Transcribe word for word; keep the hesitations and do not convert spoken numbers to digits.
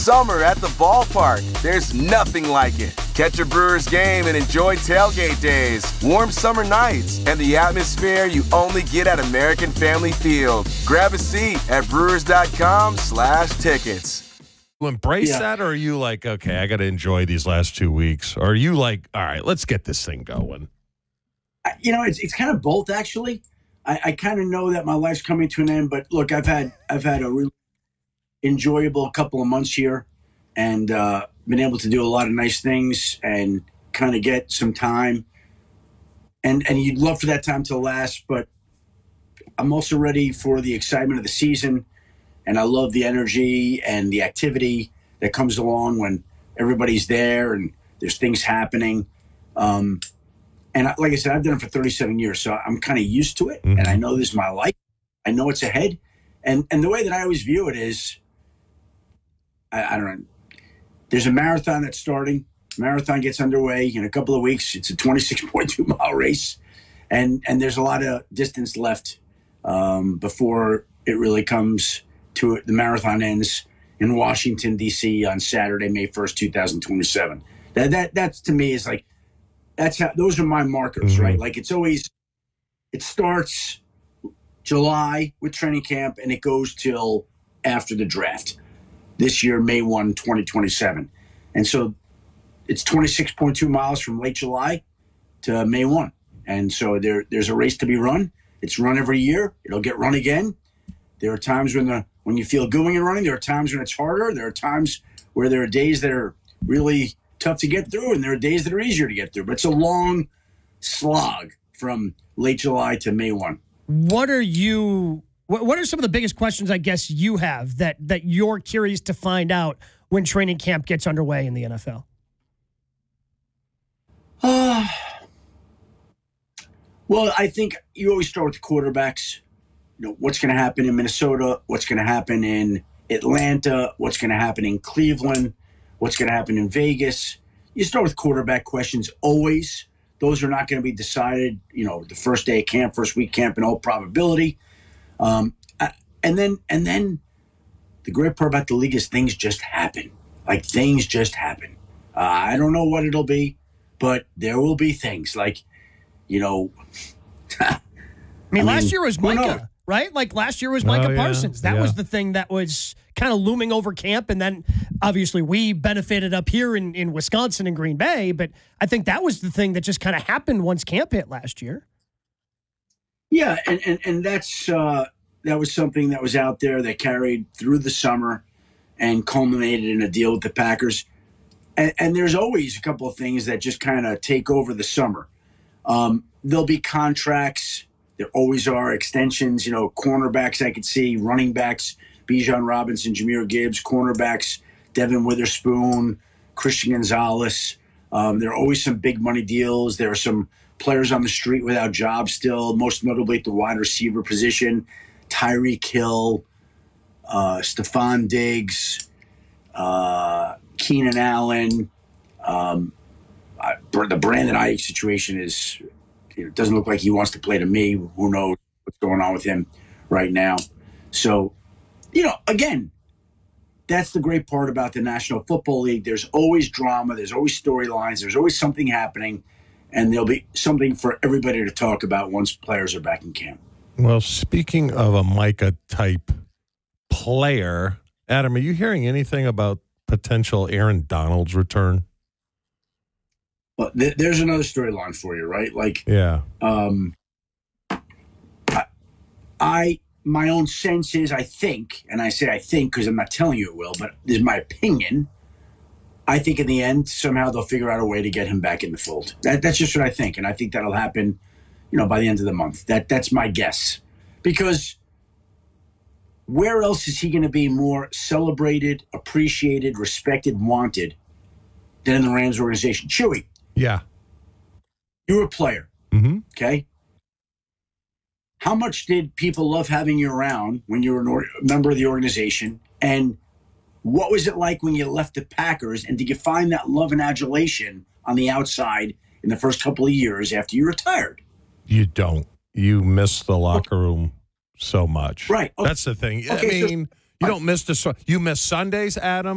summer at the ballpark. There's nothing like it. Catch a Brewers game and enjoy tailgate days, warm summer nights, and the atmosphere you only get at American Family Field. Grab a seat at brewers.com slash tickets. You embrace Yeah. that, or are you like, okay, I got to enjoy these last two weeks? Or are you like, all right, let's get this thing going? I- You know, it's it's kind of both, actually. I, I kind of know that my life's coming to an end, but look, I've had I've had a really enjoyable couple of months here, and uh, been able to do a lot of nice things and kind of get some time. And and you'd love for that time to last, but I'm also ready for the excitement of the season, and I love the energy and the activity that comes along when everybody's there and there's things happening. Um, and I, like I said, I've done it for thirty-seven years, so I'm kind of used to it, Mhm. and I know this is my life. I know it's ahead, and and the way that I always view it is, I, I don't know. There's a marathon that's starting. Marathon gets underway in a couple of weeks. It's a twenty-six point two mile race, and and there's a lot of distance left um, before it really comes to it. The marathon ends in Washington D C on Saturday, May first, two thousand twenty-seven. That that that's to me is like that's how those are my markers, Mhm. right? Like it's always it starts July with training camp and it goes till after the draft. This year, May first, twenty twenty-seven. And so it's twenty-six point two miles from late July to May first. And so there, there's a race to be run. It's run every year. It'll get run again. There are times when the when you feel going and running. There are times when it's harder. There are times where there are days that are really tough to get through, and there are days that are easier to get through. But it's a long slog from late July to May first. What are you? What What are some of the biggest questions I guess you have that that you're curious to find out when training camp gets underway in the N F L? Uh, well, I think you always start with the quarterbacks. You know, what's going to happen in Minnesota? What's going to happen in Atlanta? What's going to happen in Cleveland? What's going to happen in Vegas? You start with quarterback questions always. Those are not going to be decided, you know, the first day of camp, first week camp in all probability. Um, I- and then, and then the great part about the league is things just happen. Like things just happen. Uh, I don't know what it'll be, but there will be things like, you know. I mean, I last mean, year was who knows? Micah, right? Like last year was Micah Oh, yeah, Parsons. That yeah. was the thing that was kind of looming over camp. And then obviously we benefited up here in, in Wisconsin and Green Bay. But I think that was the thing that just kind of happened once camp hit last year. Yeah, and, and, and that's uh, that was something that was out there that carried through the summer and culminated in a deal with the Packers. And, and there's always a couple of things that just kind of take over the summer. Um, there'll be contracts. There always are extensions. You know, cornerbacks I could see, running backs, Bijan Robinson, Jahmyr Gibbs, cornerbacks, Devin Witherspoon, Christian Gonzalez. Um, there are always some big money deals. There are some players on the street without jobs still, most notably at the wide receiver position, Tyreek Hill, uh, Stephon Diggs, uh, Keenan Allen. Um, I, the Brandon Ayuk situation is, it doesn't look like he wants to play to me. Who knows what's going on with him right now? So, you know, again, that's the great part about the National Football League. There's always drama. There's always storylines. There's always something happening. And there'll be something for everybody to talk about once players are back in camp. Well, speaking of a Micah-type player, Adam, are you hearing anything about potential Aaron Donald's return? But th- there's another storyline for you, right? Like, Yeah. um, I, I, my own sense is, I think, and I say I think because I'm not telling you it will, but this is my opinion. I think in the end, somehow they'll figure out a way to get him back in the fold. That, that's just what I think, and I think that'll happen, you know, by the end of the month. That that's my guess, because where else is he going to be more celebrated, appreciated, respected, wanted than in the Rams organization? Chewy, Yeah. you're a player, Mm-hmm. okay? How much did people love having you around when you were an or- member of the organization? And what was it like when you left the Packers? And did you find that love and adulation on the outside in the first couple of years after you retired? You don't. You miss the locker room so much. Right. Okay. That's the thing. I Okay, so- mean, you don't miss the, you miss Sundays, Adam.